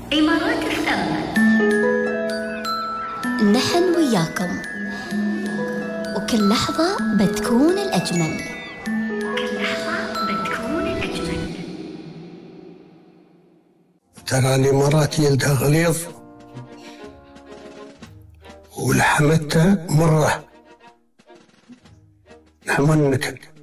إمارات FM. نحن وياكم، وكل لحظة بتكون الأجمل. ترى الإمارات يلدها غليظ ولحمتها مرة، نحن ما نكد.